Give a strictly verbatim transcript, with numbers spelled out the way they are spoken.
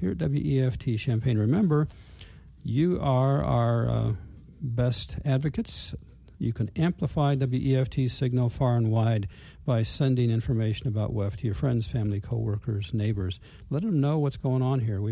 here at W E F T Champaign. Remember, you are our uh, best advocates. You can amplify W E F T's signal far and wide by sending information about W E F to your friends, family, coworkers, neighbors. Let them know what's going on here. We